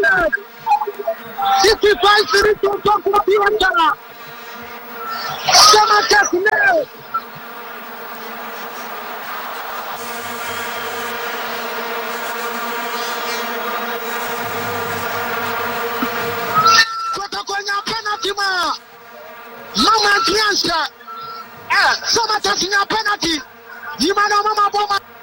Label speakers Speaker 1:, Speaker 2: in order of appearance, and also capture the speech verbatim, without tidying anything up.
Speaker 1: United. sixty-five series to talk about you. Sama Kasne. Kwenye penalty ma Mama Tiansa eh Sama Kasne penalty Jimana mama boma